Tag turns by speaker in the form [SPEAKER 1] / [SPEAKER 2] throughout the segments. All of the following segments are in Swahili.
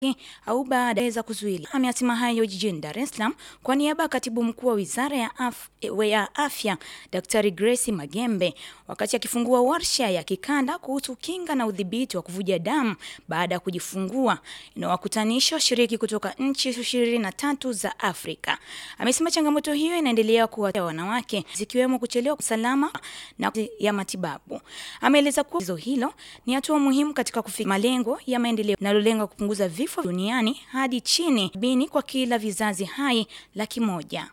[SPEAKER 1] au baada ya kuzuiliwa. Amesema hayo jijini Dar es Salaam kwa niaba ya Katibu Mkuu wa Wizara ya Afya Daktari Grace Magembe wakati akifungua warsha ya kikanda kuhusu kinga na udhibiti wa kuvuja damu baada ya kujifungua inayowakutanisha washiriki kutoka nchi 23 za Afrika. Amesema changamoto hiyo inaendelea kuwatia wanawake zikiwemo kuchelewa salama na ya matibabu. Ameeleza kuwa hilo ni hatua muhimu katika kufikia malengo ya maendeleo linalolenga kupunguza vifo duniani hadi chini bini kwa kila vizazi hai 100,000.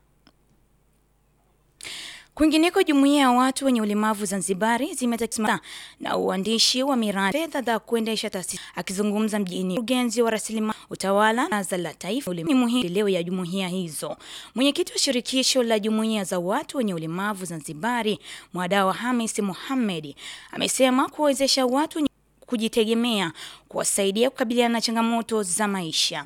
[SPEAKER 1] Kwingineko, jumuiya ya watu wenye ulemavu Zanzibari zimetakisima na uandishi wa miradi fedha za kuendesha taasisi. Akizungumza mjini mkurugenzi wa rasilimali utawala na la taifa ni muhimu leo ya jumuiya hizo. Mwenyekiti wa shirikisho la jumuiya za watu wenye ulemavu Zanzibari, Mwadawa Hamis Mohamed, amesema kuwezesha watu kujitegemea kuwasaidia kukabiliana na changamoto za maisha.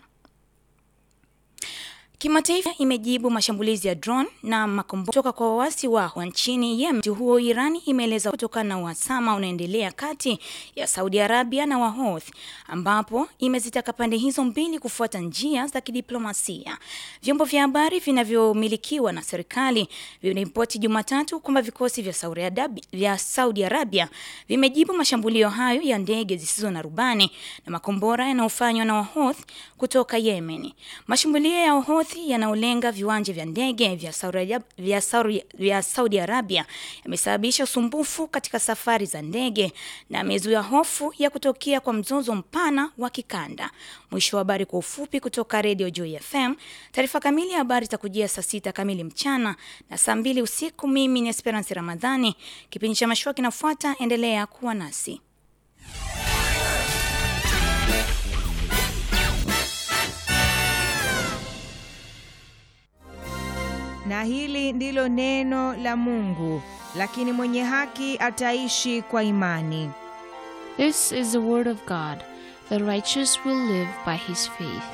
[SPEAKER 1] Kimataifa imejibu mashambulizi ya drone na makombora kutoka kwa waasi wa nchini Yemen. Huo Irani imeeleza kutokana na uhasama unaendelea kati ya Saudi Arabia na Wahouthi, ambapo imezitaka pande hizo mbili kufuata njia za kidiplomasia. Vyombo vya habari vinavyomilikiwa na serikali vimeripoti Jumatatu kwamba vikosi vya Saudi Arabia vimejibu mashambulio hayo ya ndege zisizo na rubani na makombora yanayofanywa na Wahouthi kutoka Yemen. Mashambulio ya Wahouthi yanaolenga viwanja vya ndege vya Saudi Arabia yamesababisha usumbufu katika safari za ndege na yamezuia hofu ya kutokea kwa mzozo mpana wa kikanda. Mwisho wa habari kwa ufupi kutoka Radio Joy FM. Taarifa kamili ya habari itakujia saa 6 kamili mchana na saa 2 usiku. Mimi ni Esperance Ramadhani. Kipindi cha mashua kinafuata, endelea kuwa nasi.
[SPEAKER 2] Na hili ndilo neno la Mungu, lakini mwenye haki ataishi kwa imani.
[SPEAKER 3] This is the word of God. The righteous will live by his faith.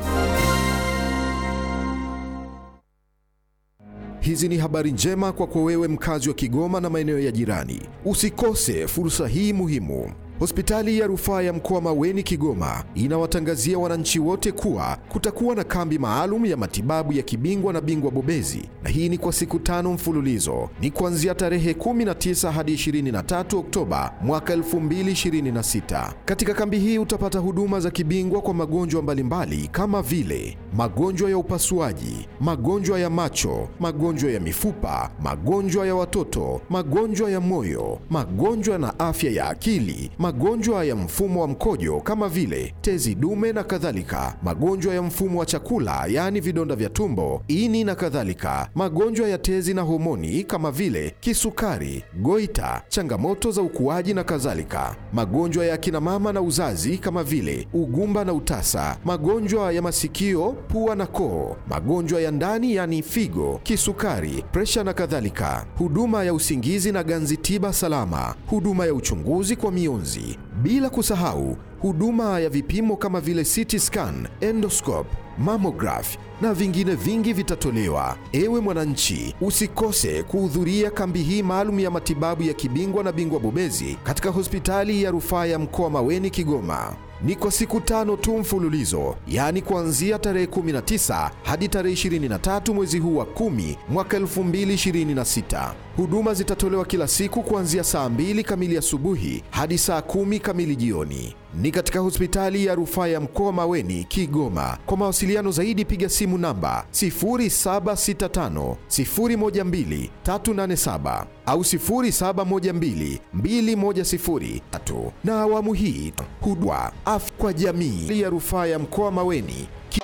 [SPEAKER 4] Hizi ni habari njema kwa wewe mkazi wa Kigoma na maeneo ya jirani. Usikose fursa hii muhimu. Hospitali ya Rufaa ya Mkoa Maweni Kigoma inawatangazia wananchi wote kuwa kutakuwa na kambi maalum ya matibabu ya kibingwa na bingwa bobezi, na hii ni kwa siku 5 mfululizo. Ni kuanzia tarehe 19 hadi 23 Oktoba mwaka 2026. Katika kambi hii utapata huduma za kibingwa kwa magonjwa mbalimbali kama vile magonjwa ya upasuaji, magonjwa ya macho, magonjwa ya mifupa, magonjwa ya watoto, magonjwa ya moyo, magonjwa na afya ya akili, magonjwa ya mfumo wa mkojo kama vile tezi dume na kadhalika, magonjwa ya mfumo wa chakula yani vidonda vya tumbo, ini na kadhalika, magonjwa ya tezi na homoni kama vile kisukari, goita, changamoto za ukuaji na kadhalika, magonjwa ya kina mama na uzazi kama vile ugumba na utasa, magonjwa ya masikio, pua na koo, magonjwa ya ndani yani figo, kisukari, presha na kadhalika, huduma ya usingizi na ganzi tiba salama, huduma ya uchunguzi kwa mionzi, bila kusahau huduma ya vipimo kama vile CT scan, endoscope, mammograph na vingine vingi vitatolewa. Ewe mwananchi, usikose kuhudhuria kambi hii maalum ya matibabu ya kibingwa na bingwa bobezi katika Hospitali ya Rufaa ya Mkoa Maweni Kigoma. Ni kwa siku 5 tu mfululizo, yani kuanzia tarehe 19 hadi tarehe 23 mwezi huu wa 10 mwaka 2026. Huduma zitatolewa kila siku kuanzia saa 2 kamili asubuhi hadi saa 10 kamili jioni. Ni katika Hospitali ya Rufaa ya Mkoa Maweni Kigoma. Kwa mawasiliano zaidi piga simu namba 0765 012 387 au 0712 210 3. Na awamu hii huduma afya kwa jamii ya Rufaa ya Mkoa Maweni